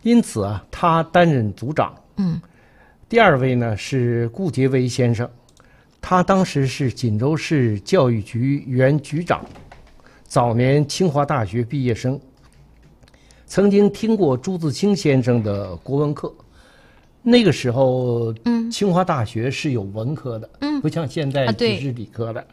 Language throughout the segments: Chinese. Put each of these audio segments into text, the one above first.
因此啊，他担任组长。第二位呢是顾杰维先生，他当时是锦州市教育局原局长，早年清华大学毕业生，曾经听过朱自清先生的国文课。那个时候，清华大学是有文科的，不像现在只是理科的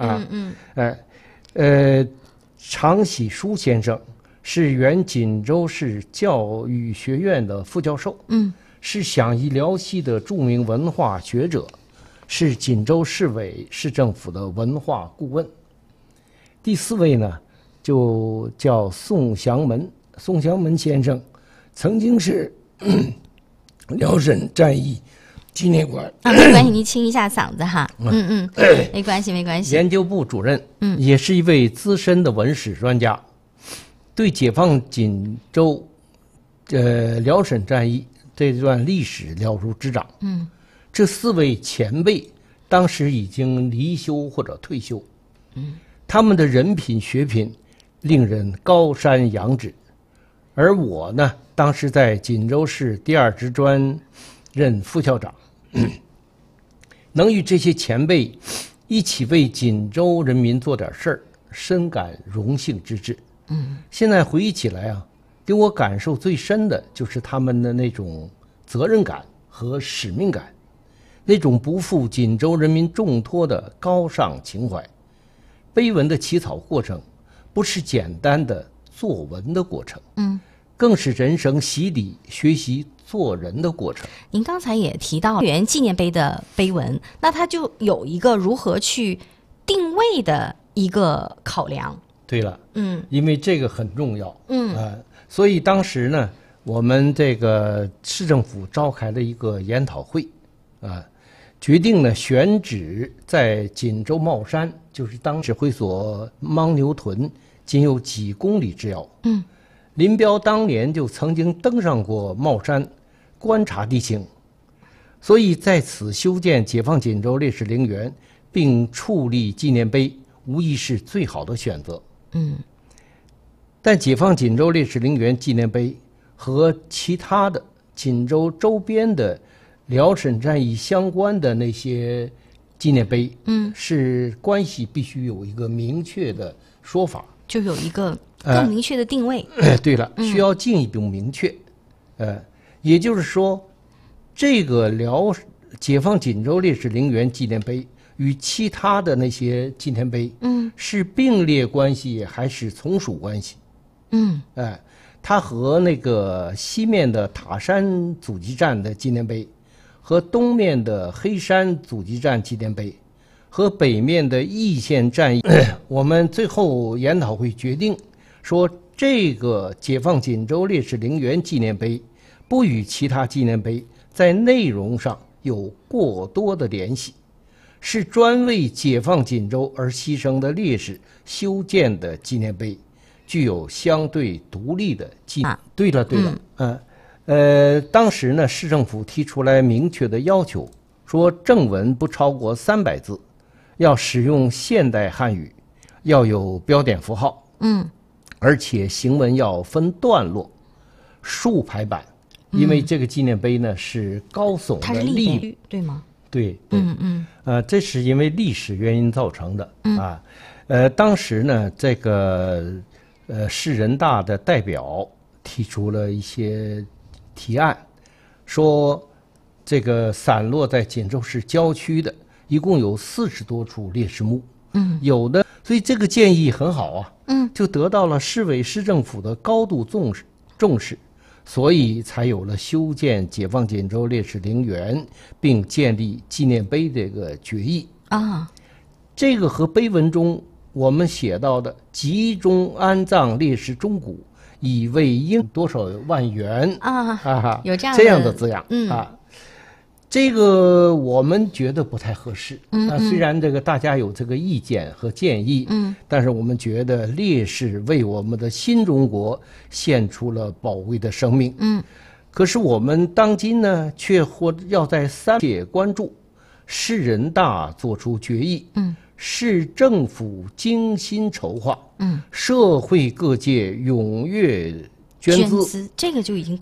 常喜书先生是原锦州市教育学院的副教授，是享誉辽西的著名文化学者，是锦州市委市政府的文化顾问。第四位呢，就叫宋祥门，宋祥门先生曾经是辽沈战役纪念馆没关系，您清一下嗓子哈。没关系没关系。 研究部主任，也是一位资深的文史专家，对解放锦州辽沈战役这段历史了如指掌。这四位前辈当时已经离休或者退休，他们的人品学品令人高山仰止。而我呢，当时在锦州市第二职专任副校长，能与这些前辈一起为锦州人民做点事儿，深感荣幸之至。现在回忆起来啊，给我感受最深的就是他们的那种责任感和使命感，那种不负锦州人民重托的高尚情怀。碑文的起草过程不是简单的作文的过程，更是人生洗礼、学习做人的过程。 您刚才也提到原纪念碑的碑文，那它就有一个如何去定位的一个考量。 对了，因为这个很重要，所以当时呢，我们这个市政府召开了一个研讨会，决定呢选址在锦州帽山，就是当时会所牦牛屯，仅有几公里之遥。林彪当年就曾经登上过帽山，观察地形，所以在此修建解放锦州烈士陵园，并矗立纪念碑，无疑是最好的选择。但解放锦州烈士陵园纪念碑和其他的锦州周边的辽沈战役相关的那些纪念碑，是关系必须有一个明确的说法， 就有一个更明确的定位。 对了，需要进一步明确。也就是说，这个解放锦州烈士陵园纪念碑与其他的那些纪念碑，是并列关系还是从属关系？它和那个西面的塔山阻击战的纪念碑，和东面的黑山阻击战纪念碑，和北面的易县战役，我们最后研讨会决定说，这个解放锦州烈士陵园纪念碑不与其他纪念碑在内容上有过多的联系，是专为解放锦州而牺牲的烈士修建的纪念碑，具有相对独立的纪念。对了，当时呢，市政府提出来明确的要求，说正文不超过300字，要使用现代汉语，要有标点符号，而且行文要分段落，竖排版，因为这个纪念碑呢是高耸的， 它是立碑，对吗？ 对，这是因为历史原因造成的。当时呢，这个市人大的代表提出了一些提案，说这个散落在锦州市郊区的一共有40多处烈士墓，有的，所以这个建议很好啊，就得到了市委市政府的高度重视，所以才有了修建解放锦州烈士陵园并建立纪念碑这个决议啊。这个和碑文中我们写到的集中安葬烈士钟骨，以为应多少万元有这样的字样这个我们觉得不太合适。虽然这个大家有这个意见和建议，但是我们觉得烈士为我们的新中国献出了宝贵的生命。可是我们当今呢，却要在3界关注，市人大做出决议，市政府精心筹划，社会各界踊跃捐资， 这个就已经都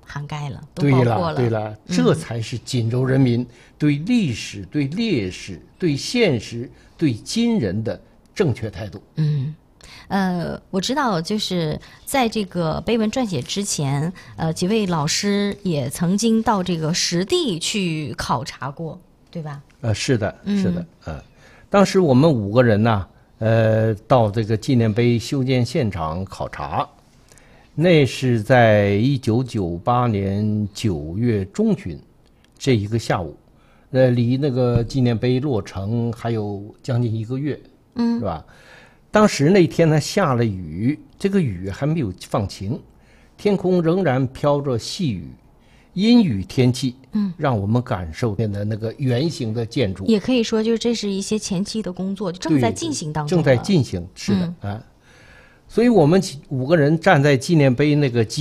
涵盖了，都对包括了，对了，这才是锦州人民对历史、对烈士、对现实、对今人的正确态度。 我知道，就是在这个碑文撰写之前，几位老师也曾经到这个实地去考察过，对吧？ 是的，是的，当时我们5个人呢，到这个纪念碑修建现场考察，那是在1998年9月中旬这一个下午，离那个纪念碑落成还有将近1个月，是吧？当时那天呢下了雨，这个雨还没有放晴，天空仍然飘着细雨，阴雨天气，让我们感受见的那个圆形的建筑， 也可以说，就是这是一些前期的工作正在进行当中， 正在进行，是的，所以我们5个人站在纪念碑那个